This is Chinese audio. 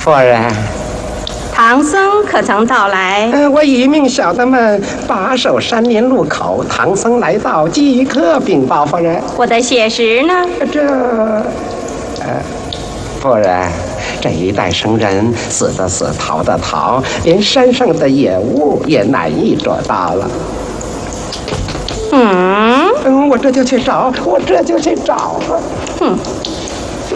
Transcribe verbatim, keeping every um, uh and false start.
夫人， 唐僧可曾到来？ 呃，我一命小的们把守山林路口，唐僧来到，即刻禀报夫人。 我的血石呢？ 这，呃，夫人，这一代生人死的死，逃的逃，连山上的野物也难以捉到了。 嗯嗯，我这就去找，我这就去找。 哼。